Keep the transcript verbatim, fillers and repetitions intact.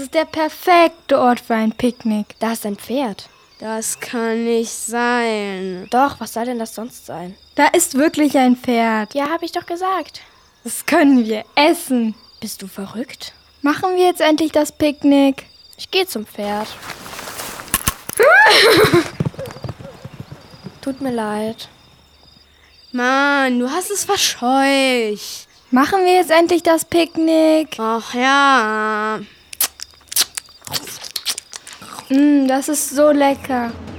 ist der perfekte Ort für ein Picknick. Da ist ein Pferd. Das kann nicht sein. Doch, was soll denn das sonst sein? Da ist wirklich ein Pferd. Ja, hab ich doch gesagt. Das können wir essen. Bist du verrückt? Machen wir jetzt endlich das Picknick? Ich gehe zum Pferd. Tut mir leid. Mann, du hast es verscheucht. Machen wir jetzt endlich das Picknick? Ach ja. Mm, das ist so lecker.